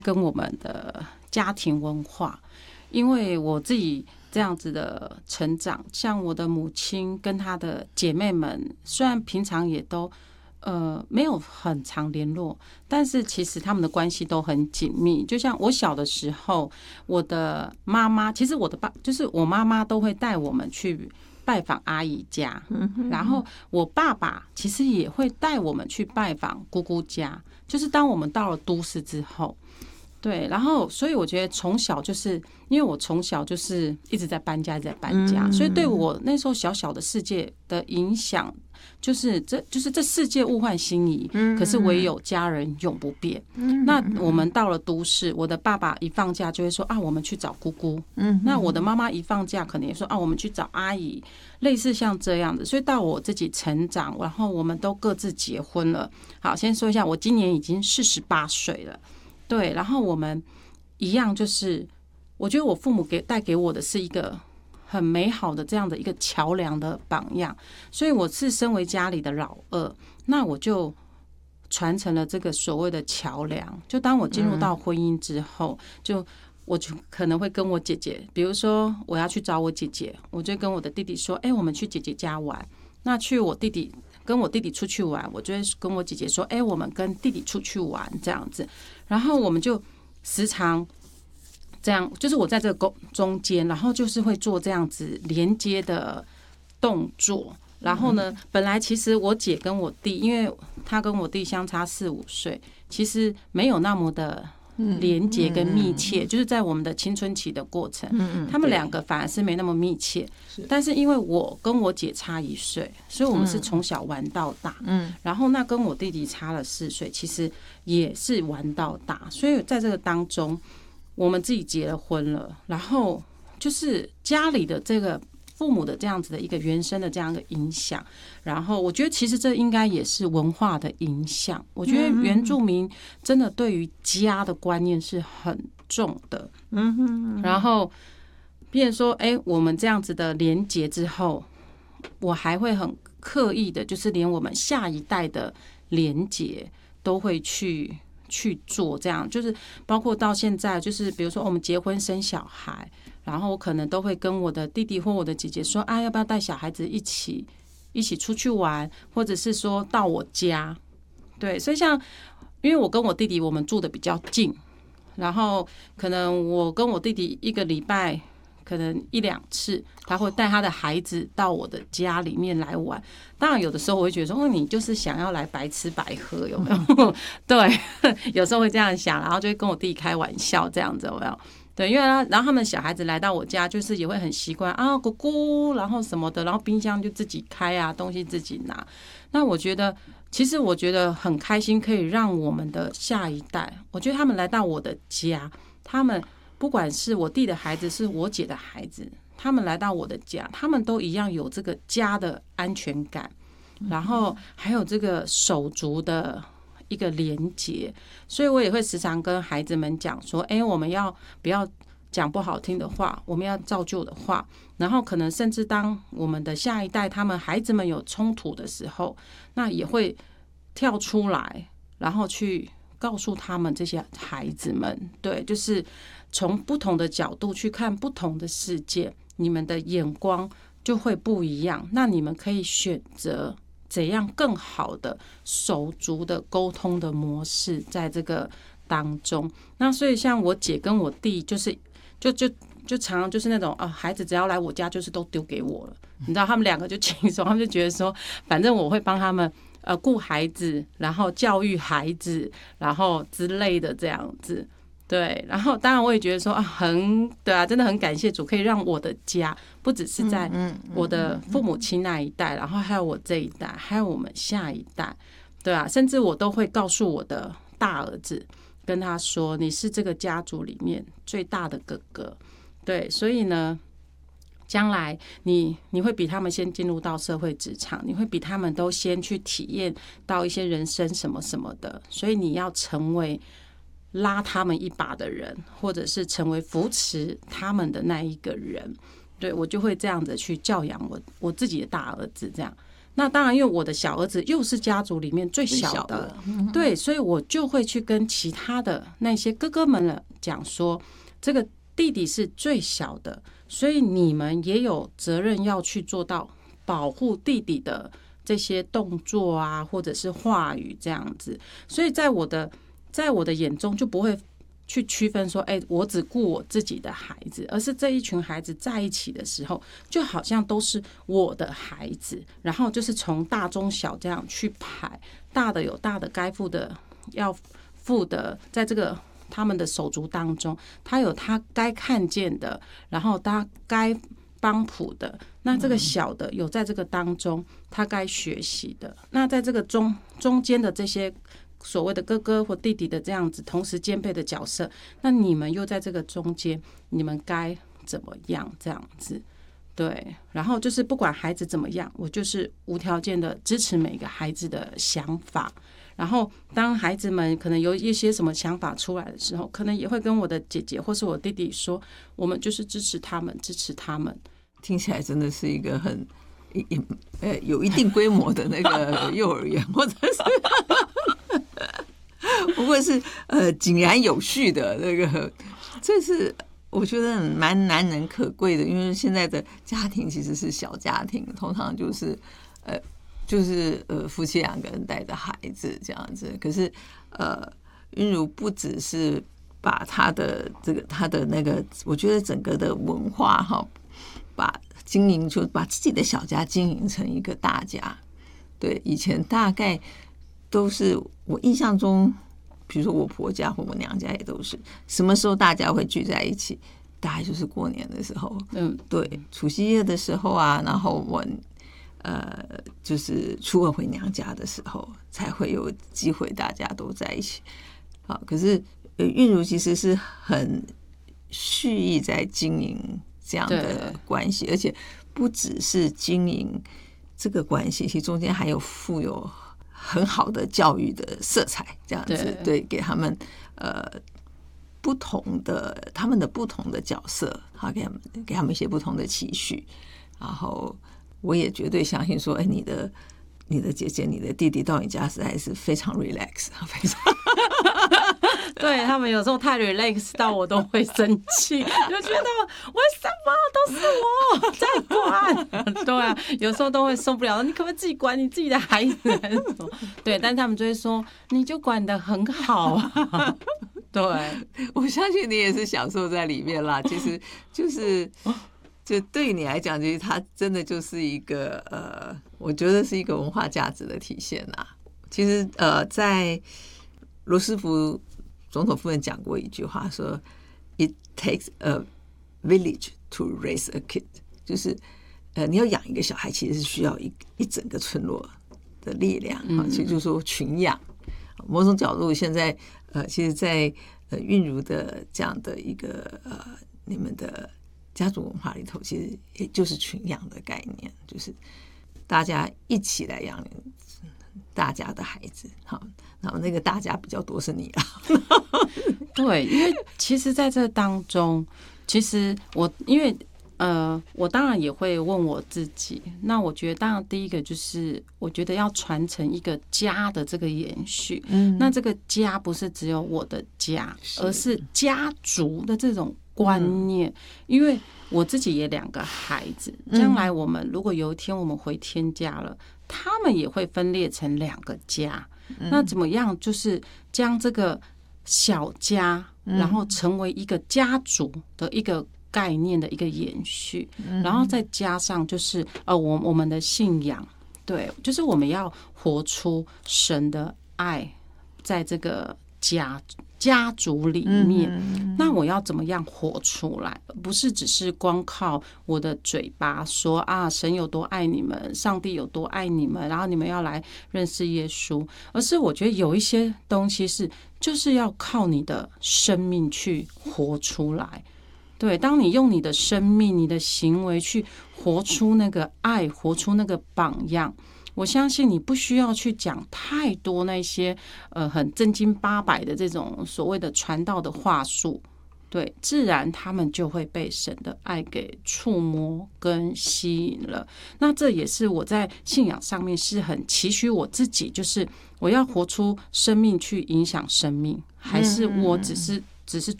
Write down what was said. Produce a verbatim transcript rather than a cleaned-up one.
跟我们的家庭文化，因为我自己这样子的成长，像我的母亲跟她的姐妹们，虽然平常也都呃没有很常联络，但是其实他们的关系都很紧密。就像我小的时候，我的妈妈，其实我的爸就是我妈妈都会带我们去拜访阿姨家，然后我爸爸其实也会带我们去拜访姑姑家。就是当我们到了都市之后，对，然后所以我觉得从小就是因为我从小就是一直在搬家，一直在搬家，所以对我那时候小小的世界的影响，就是这就是这世界物换星移，可是唯有家人永不变。那我们到了都市，我的爸爸一放假就会说啊，我们去找姑姑。那我的妈妈一放假可能也说啊，我们去找阿姨，类似像这样的。所以到我自己成长，然后我们都各自结婚了。好，先说一下，我今年已经四十八岁了。对，然后我们一样，就是我觉得我父母给带给我的是一个很美好的这样的一个桥梁的榜样，所以我是身为家里的老二，那我就传承了这个所谓的桥梁。就当我进入到婚姻之后，就我就可能会跟我姐姐，比如说我要去找我姐姐，我就跟我的弟弟说，哎，我们去姐姐家玩。那去我弟弟跟我弟弟出去玩，我就会跟我姐姐说，哎，我们跟弟弟出去玩这样子。然后我们就时常这样，就是我在这个中间，然后就是会做这样子连接的动作。然后呢，本来其实我姐跟我弟，因为他跟我弟相差四五岁，其实没有那么的连结跟密切，就是在我们的青春期的过程，他们两个反而是没那么密切。但是因为我跟我姐差一岁，所以我们是从小玩到大。然后那跟我弟弟差了四岁，其实也是玩到大。所以在这个当中，我们自己结了婚了，然后就是家里的这个父母的这样子的一个原生的这样的影响，然后我觉得其实这应该也是文化的影响。我觉得原住民真的对于家的观念是很重的，然后变成说，哎，我们这样子的连结之后，我还会很刻意的，就是连我们下一代的连结都会去去做，这样就是包括到现在，就是比如说我们结婚生小孩。然后我可能都会跟我的弟弟或我的姐姐说，啊，要不要带小孩子一起一起出去玩，或者是说到我家。对，所以像因为我跟我弟弟我们住的比较近，然后可能我跟我弟弟一个礼拜可能一两次，他会带他的孩子到我的家里面来玩。当然有的时候我会觉得说，哦，你就是想要来白吃白喝，有没有？对，有时候会这样想，然后就会跟我弟弟开玩笑这样子，有没有？对，因为然后他们小孩子来到我家，就是也会很习惯啊，姑姑，然后什么的，然后冰箱就自己开啊，东西自己拿。那我觉得，其实我觉得很开心，可以让我们的下一代，我觉得他们来到我的家，他们不管是我弟的孩子，是我姐的孩子，他们来到我的家，他们都一样有这个家的安全感，然后还有这个手足的一个连结。所以我也会时常跟孩子们讲说，哎，我们要不要讲不好听的话，我们要造就的话，然后可能甚至当我们的下一代他们孩子们有冲突的时候，那也会跳出来，然后去告诉他们这些孩子们，对，就是从不同的角度去看不同的世界，你们的眼光就会不一样，那你们可以选择怎样更好的手足的沟通的模式在这个当中。那所以像我姐跟我弟就是就就就常常就是那种啊，孩子只要来我家就是都丢给我了，你知道他们两个就轻松，他们就觉得说反正我会帮他们呃顾孩子，然后教育孩子，然后之类的这样子。对，然后当然我也觉得说啊，很对啊，真的很感谢主，可以让我的家不只是在我的父母亲那一代，然后还有我这一代，还有我们下一代，对啊，甚至我都会告诉我的大儿子，跟他说，你是这个家族里面最大的哥哥，对，所以呢，将来你你会比他们先进入到社会职场，你会比他们都先去体验到一些人生什么什么的，所以你要成为拉他们一把的人，或者是成为扶持他们的那一个人。对，我就会这样子去教养我我自己的大儿子，这样那当然，因为我的小儿子又是家族里面最小的，对，所以我就会去跟其他的那些哥哥们讲说，这个弟弟是最小的，所以你们也有责任要去做到保护弟弟的这些动作啊，或者是话语这样子。所以在我的在我的眼中就不会去区分说，哎、欸，我只顾我自己的孩子，而是这一群孩子在一起的时候，就好像都是我的孩子，然后就是从大中小这样去排，大的有大的该负的要负的，在这个他们的手足当中，他有他该看见的，然后他该帮谱的，那这个小的有在这个当中他该学习的，那在这个中中间的这些所谓的哥哥或弟弟的这样子同时兼备的角色，那你们又在这个中间，你们该怎么样这样子？对，然后就是不管孩子怎么样，我就是无条件的支持每个孩子的想法。然后当孩子们可能有一些什么想法出来的时候，可能也会跟我的姐姐或是我弟弟说，我们就是支持他们，支持他们。 听起来真的是一个很呃有一定规模的那个幼儿园，或者是不过是呃井然有序的那个，这是我觉得蛮难能可贵的，因为现在的家庭其实是小家庭，通常就是呃就是呃夫妻两个人带着孩子这样子。可是呃韵如不只是把他的这个他的那个，我觉得整个的文化哈，把经营就把自己的小家经营成一个大家。对，以前大概都是我印象中，比如说我婆家或我娘家也都是，什么时候大家会聚在一起？大概就是过年的时候，嗯，对，除夕夜的时候啊，然后我呃就是初二回娘家的时候，才会有机会大家都在一起。好，可是韵如其实是很蓄意在经营这样的关系，而且不只是经营这个关系，其实中间还有富有很好的教育的色彩，这样子 对, 对，给他们呃不同的他们的不同的角色，好，给他们给他们一些不同的期许。然后我也绝对相信说，哎，你的你的姐姐、你的弟弟到你家实在是非常 relax， 非常对，他们有时候太 relax 到我都会生气，就觉得为什么都是我在管？对啊，有时候都会受不了，你可不可以自己管你自己的孩子？对，但他们就会说，你就管得很好啊。对， 我相信你也是享受在里面啦。其实就是，就对于你来讲，其实它真的就是一个呃，我觉得是一个文化价值的体现啦。其实呃，在罗斯福总统夫人讲过一句话，说 "It takes a village to raise a kid"， 就是呃，你要养一个小孩，其实是需要一一整个村落的力量啊。其实就是说群养。某种角度，现在呃，其实在，在呃韵如的这样的一个呃，你们的家族文化里头，其实也就是群养的概念，就是大家一起来养大家的孩子。好，然后那个大家比较多是你啊。 对，因为其实在这当中，其实我因为。呃，我当然也会问我自己。那我觉得，当然第一个就是，我觉得要传承一个家的这个延续。嗯，那这个家不是只有我的家，而是家族的这种观念。嗯、因为我自己也两个孩子，将来我们如果有一天我们回天家了，他们也会分裂成两个家。嗯、那怎么样？就是将这个小家，然后成为一个家族的一个。概念的一个延续，然后再加上就是呃，我我们的信仰，对，就是我们要活出神的爱，在这个家家族里面。那我要怎么样活出来？不是只是光靠我的嘴巴说啊，神有多爱你们，上帝有多爱你们，然后你们要来认识耶稣，而是我觉得有一些东西是就是要靠你的生命去活出来。对，当你用你的生命、你的行为去活出那个爱，活出那个榜样，我相信你不需要去讲太多那些呃很正经八百的这种所谓的传道的话术。 对，自然他们就会被神的爱给触摸跟吸引了。那这也是我在信仰上面是很期许我自己，就是我要活出生命去影响生命，还是我只是只是